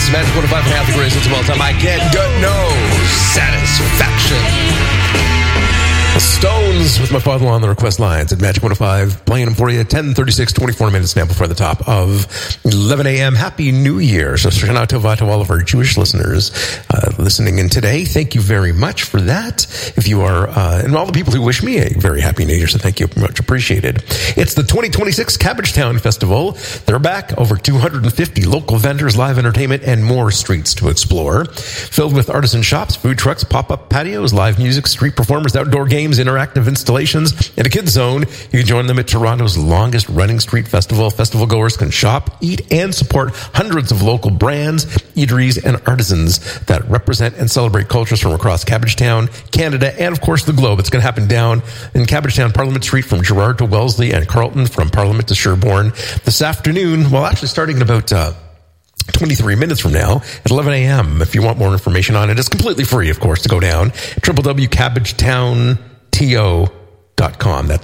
This is Magic 105 and half the greatest hits of all time. I get no satisfaction. The Stones with My Father-in-Law on the request lines at Magic 105. Playing them for you. 10:36, 24 minutes now before the top of 11 a.m. Happy New Year. So Shana Tova to all of our Jewish listeners listening in today. Thank you very much for that. If you are, and all the people who wish me a very happy New Year, so thank you, much appreciated. It's the 2026 Cabbagetown Festival. They're back. Over 250 local vendors, live entertainment, and more streets to explore. Filled with artisan shops, food trucks, pop-up patios, live music, street performers, outdoor games, interactive installations, and a kids zone. You can join them at Toronto's longest running street festival. Festival goers can shop, eat, and support hundreds of local brands, eateries, and artisans that represent and celebrate cultures from across Cabbagetown, Canada, and of course the globe. It's going to happen down in Cabbagetown, Parliament Street from Gerrard to Wellesley, and Carlton from Parliament to Sherbourne this afternoon. Well, actually starting in about 23 minutes from now at 11 a.m. If you want more information on it, it's completely free, of course, to go down. www.cabbagetownto.com. That's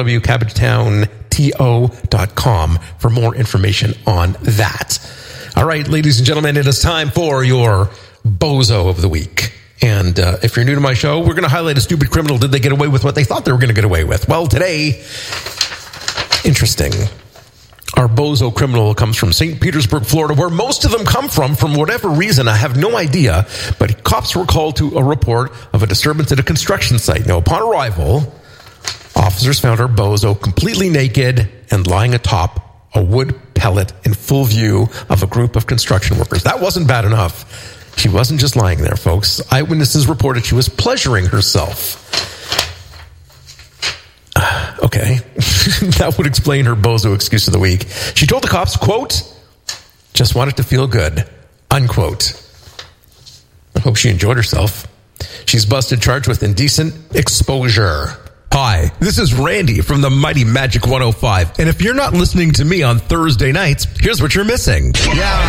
www.cabbagetownto.com for more information on that. All right, ladies and gentlemen, it is time for your Bozo of the Week. And if you're new to my show, we're going to highlight a stupid criminal. Did they get away with what they thought they were going to get away with? Well, today, interesting. Our bozo criminal comes from St. Petersburg, Florida, where most of them come from whatever reason. I have no idea, but cops were called to a report of a disturbance at a construction site. Now, upon arrival, officers found our bozo completely naked and lying atop a wood pellet in full view of a group of construction workers. That wasn't bad enough. She wasn't just lying there, folks. Eyewitnesses reported she was pleasuring herself. Okay, that would explain her bozo excuse of the week. She told the cops, quote, just wanted to feel good, unquote. I hope she enjoyed herself. She's busted, charged with indecent exposure. Hi, this is Randy from the Mighty Magic 105. And if you're not listening to me on Thursday nights, here's what you're missing. Yeah.